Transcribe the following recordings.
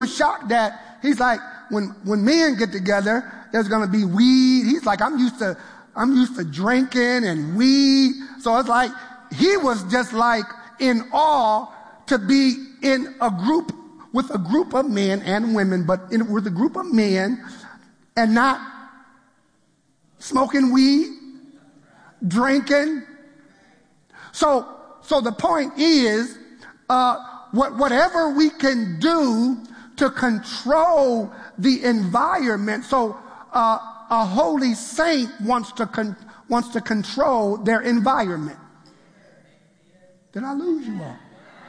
was shocked that he's like, when men get together, there's going to be weed. He's like, I'm used to drinking and weed. So it's like, he was just like in awe to be in a group with a group of men and women, but with a group of men and not smoking weed, drinking. So the point is, whatever we can do to control the environment. So a holy saint wants to control their environment. Did I lose you all?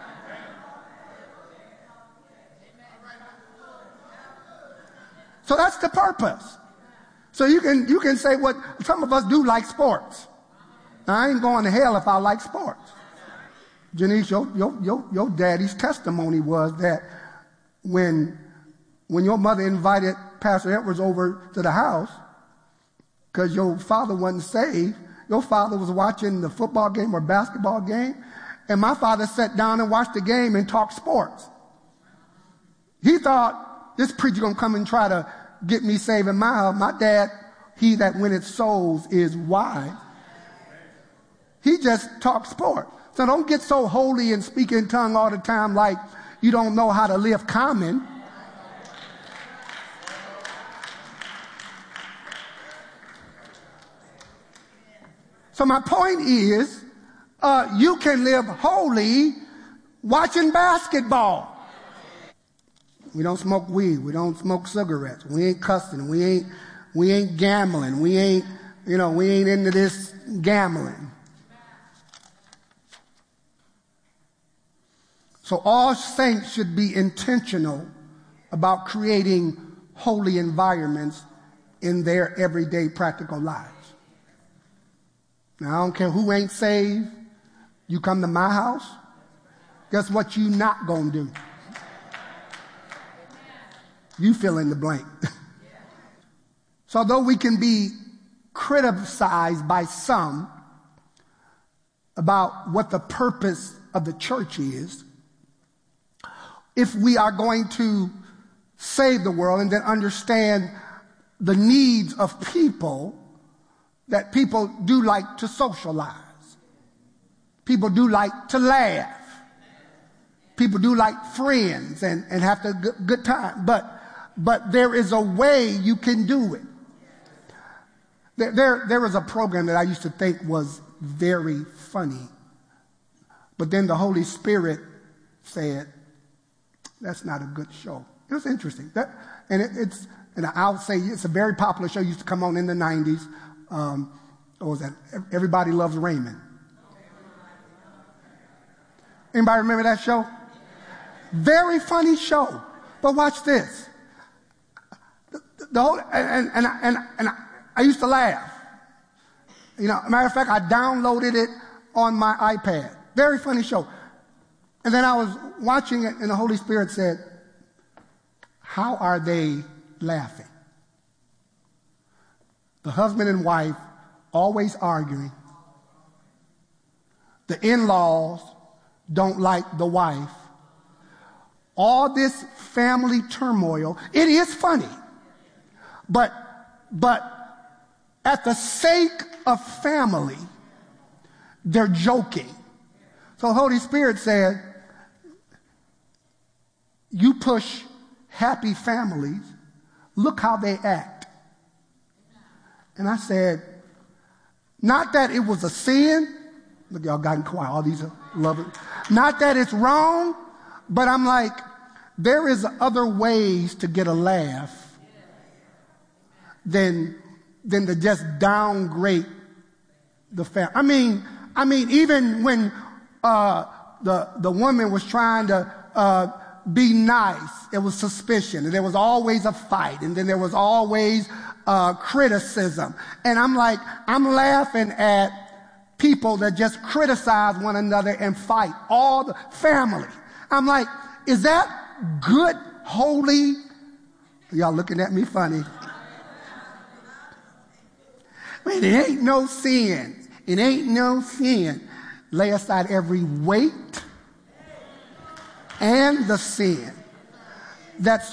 So that's the purpose. So you can say what some of us do like sports. Now, I ain't going to hell if I like sports. Janice, your daddy's testimony was that when your mother invited Pastor Edwards over to the house, because your father wasn't saved, your father was watching the football game or basketball game, and my father sat down and watched the game and talked sports. He thought, this preacher gonna come and try to get me saved in my house. My dad, he that winneth souls is wise. He just talks sport. So don't get so holy and speak in tongue all the time like you don't know how to live common. So my point is, you can live holy watching basketball. We don't smoke weed. We don't smoke cigarettes. We ain't cussing. We ain't gambling. We ain't into this gambling. So all saints should be intentional about creating holy environments in their everyday practical lives. Now, I don't care who ain't saved. You come to my house, guess what you not gonna do? You fill in the blank. So although we can be criticized by some about what the purpose of the church is, if we are going to save the world and then understand the needs of people, that people do like to socialize. People do like to laugh. People do like friends and have a good time. But there is a way you can do it. There was a program that I used to think was very funny. But then the Holy Spirit said, that's not a good show. It was interesting. And I'll say it's a very popular show. It used to come on in the 90s. What was that? Everybody Loves Raymond. Anybody remember that show? Very funny show. But watch this. I used to laugh. Matter of fact, I downloaded it on my iPad. Very funny show. And then I was watching it, and the Holy Spirit said, how are they laughing? The husband and wife always arguing. The in-laws don't like the wife. All this family turmoil. It is funny. But at the sake of family, they're joking. So the Holy Spirit said, you push happy families, look how they act. And I said, not that it was a sin. Look, y'all gotten quiet. All these are loving. Not that it's wrong, but I'm like, there is other ways to get a laugh than to just downgrade the family. I mean, even when the woman was trying to be nice, it was suspicion, and there was always a fight, and then there was always criticism. And I'm like, I'm laughing at people that just criticize one another and fight, all the family. I'm like, is that good, holy? Y'all looking at me funny. Man, it ain't no sin. It ain't no sin. Lay aside every weight and the sin. that